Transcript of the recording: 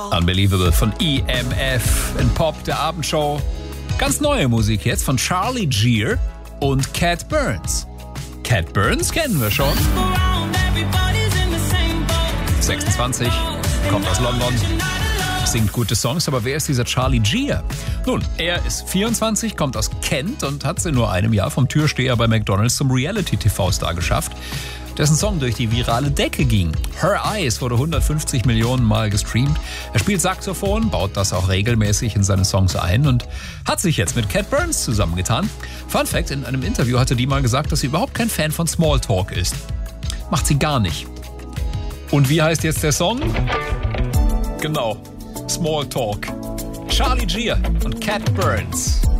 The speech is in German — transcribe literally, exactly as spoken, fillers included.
Unbelievable von E M F in Pop der Abendshow. Ganz neue Musik jetzt von Charlie Gear und Cat Burns. Cat Burns kennen wir schon. sechsundzwanzig, kommt aus London, singt gute Songs, aber wer ist dieser Charlie Gear? Nun, er ist vierundzwanzig, kommt aus Kent und hat es in nur einem Jahr vom Türsteher bei McDonald's zum Reality-T V-Star geschafft, dessen Song durch die virale Decke ging. Her Eyes wurde hundertfünfzig Millionen Mal gestreamt. Er spielt Saxophon, baut das auch regelmäßig in seine Songs ein und hat sich jetzt mit Cat Burns zusammengetan. Fun Fact, in einem Interview hatte die mal gesagt, dass sie überhaupt kein Fan von Smalltalk ist. Macht sie gar nicht. Und wie heißt jetzt der Song? Genau, Smalltalk. Charlie Gear und Cat Burns.